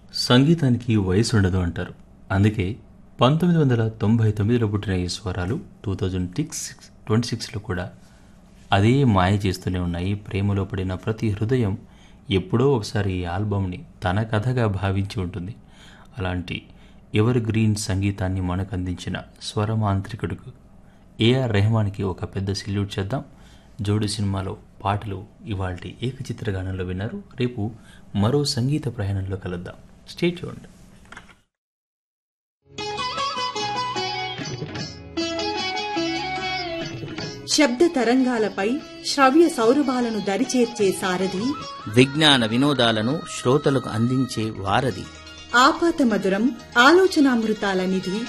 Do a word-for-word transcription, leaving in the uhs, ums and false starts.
సంగీతానికి వయసు ఉండదు అంటారు. అందుకే పంతొమ్మిది వందల తొంభై తొమ్మిదిలో పుట్టిన ఈ స్వరాలు టూ థౌజండ్ సిక్స్ ట్వంటీ సిక్స్లో కూడా అదే మాయ చేస్తూనే ఉన్నాయి. ప్రేమలో పడిన ప్రతి హృదయం ఎప్పుడో ఒకసారి ఈ ఆల్బమ్ని తన కథగా భావించి ఉంటుంది. అలాంటి ఎవర్ గ్రీన్ సంగీతాన్ని మనకు అందించిన స్వరమాంత్రికుడుకు ఏఆర్ రెహమాన్కి ఒక పెద్ద సెల్యూట్ చేద్దాం. జోడు సినిమాలో పాటలు ఇవాల్టి ఏకచిత్ర గానంలో విన్నారు. రేపు మరో సంగీత ప్రయాణంలో కలుద్దాం. Stay tuned. శబ్ద తరంగాలపై శ్రవ్య సౌరభాలను దరిచేర్చే సారథి, విజ్ఞాన వినోదాలను శ్రోతలకు అందించే వారధి, ఆపాత మధురం ఆలోచనామృతాల నిధి